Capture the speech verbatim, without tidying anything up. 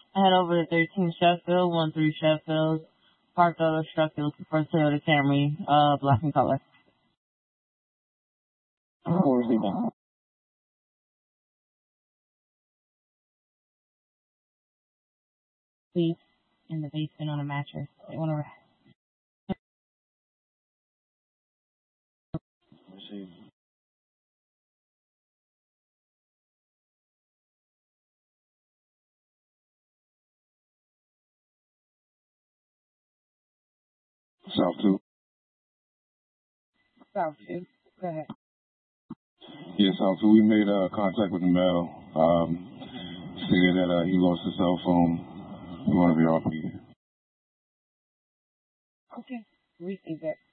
Head over to thirteen Sheffield, one three Sheffield, parked over truck, you're looking for a Toyota Camry, uh, black in color. We'll receive that. Please, in the basement on a mattress. They want to. Receive. South two. South two. Go ahead. Yes, South two. We made uh, contact with the male. Um, stated that uh, he lost his cell phone. We want to be R P. Okay. Receive it.